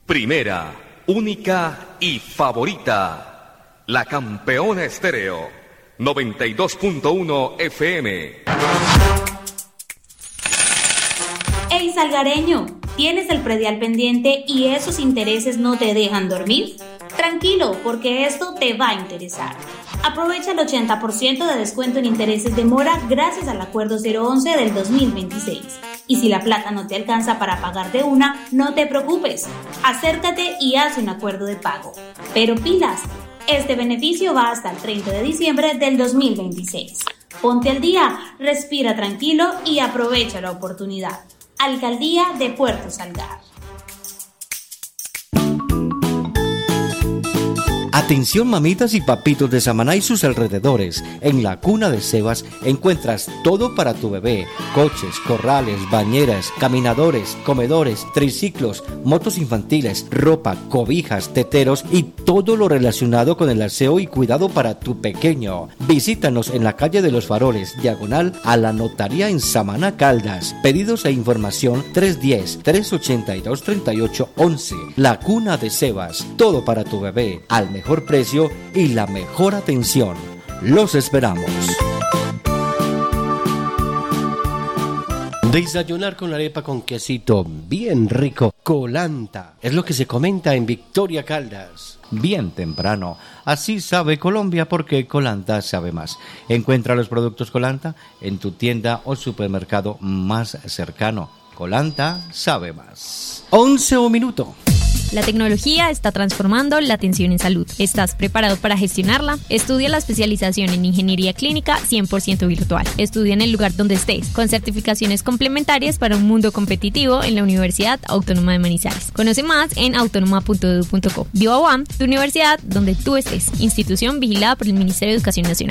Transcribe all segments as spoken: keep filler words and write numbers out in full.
Primera, única y favorita. La Campeona Estéreo. noventa y dos punto uno F M. ¡Ey, salgareño! ¿Tienes el predial pendiente y esos intereses no te dejan dormir? Tranquilo, porque esto te va a interesar. Aprovecha el ochenta por ciento de descuento en intereses de mora gracias al Acuerdo cero once del dos mil veintiséis. Y si la plata no te alcanza para pagar de una, no te preocupes. Acércate y haz un acuerdo de pago. Pero pilas, este beneficio va hasta el treinta de diciembre del dos mil veintiséis. Ponte al día, respira tranquilo y aprovecha la oportunidad. Alcaldía de Puerto Salgar. Atención mamitas y papitos de Samaná y sus alrededores. En la Cuna de Sebas encuentras todo para tu bebé. Coches, corrales, bañeras, caminadores, comedores, triciclos, motos infantiles, ropa, cobijas, teteros y todo lo relacionado con el aseo y cuidado para tu pequeño. Visítanos en la calle de los Faroles, diagonal a la notaría en Samaná, Caldas. Pedidos e información tres uno cero, tres ocho dos, tres ocho uno uno. La Cuna de Sebas. Todo para tu bebé. Al mejor precio y la mejor atención. Los esperamos. Desayunar con la arepa con quesito bien rico. Colanta es lo que se comenta en Victoria, Caldas. Bien temprano. Así sabe Colombia, porque Colanta sabe más. Encuentra los productos Colanta en tu tienda o supermercado más cercano. Colanta sabe más. once o minuto. La tecnología está transformando la atención en salud. ¿Estás preparado para gestionarla? Estudia la especialización en Ingeniería Clínica cien por ciento virtual. Estudia en el lugar donde estés, con certificaciones complementarias para un mundo competitivo en la Universidad Autónoma de Manizales. Conoce más en autónoma punto edu punto co. Viva U A M, tu universidad donde tú estés. Institución vigilada por el Ministerio de Educación Nacional.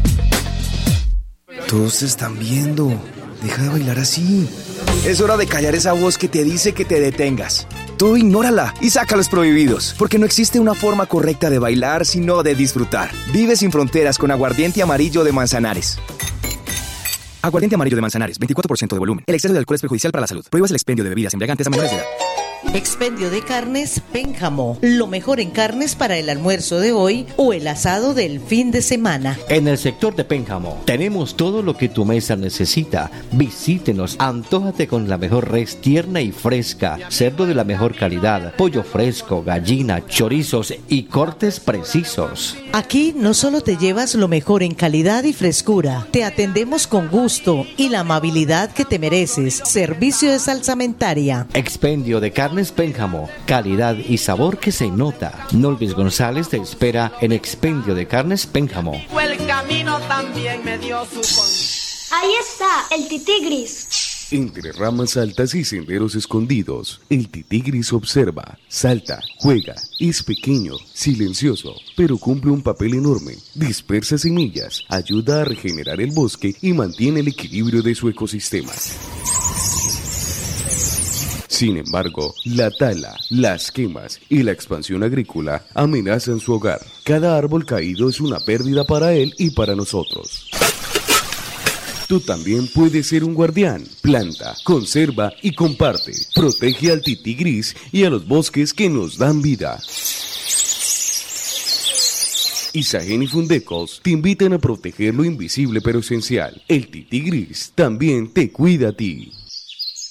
Todos te están viendo. Deja de bailar así. Es hora de callar esa voz que te dice que te detengas. Tú ignórala y saca los prohibidos, porque no existe una forma correcta de bailar, sino de disfrutar. Vive sin fronteras con Aguardiente Amarillo de Manzanares. Aguardiente Amarillo de Manzanares, veinticuatro por ciento de volumen. El exceso de alcohol es perjudicial para la salud. Prohíbas el expendio de bebidas embriagantes a menores de edad. Expendio de carnes Pénjamo. Lo mejor en carnes para el almuerzo de hoy o el asado del fin de semana. En el sector de Pénjamo tenemos todo lo que tu mesa necesita. Visítenos, antójate con la mejor res tierna y fresca, cerdo de la mejor calidad, pollo fresco, gallina, chorizos y cortes precisos. Aquí no solo te llevas lo mejor en calidad y frescura, te atendemos con gusto y la amabilidad que te mereces. Servicio de salsamentaria. Expendio de carnes Pénjamo, calidad y sabor que se nota. Nolvis González te espera en Expendio de Carnes Pénjamo. El camino también me dio su con... Ahí está, el titigris. Entre ramas altas y senderos escondidos, el titigris observa, salta, juega, es pequeño, silencioso, pero cumple un papel enorme. Dispersa semillas, ayuda a regenerar el bosque y mantiene el equilibrio de su ecosistema. Sin embargo, la tala, las quemas y la expansión agrícola amenazan su hogar. Cada árbol caído es una pérdida para él y para nosotros. Tú también puedes ser un guardián. Planta, conserva y comparte. Protege al titigris y a los bosques que nos dan vida. Isagen y Fundecos te invitan a proteger lo invisible pero esencial. El titigris también te cuida a ti.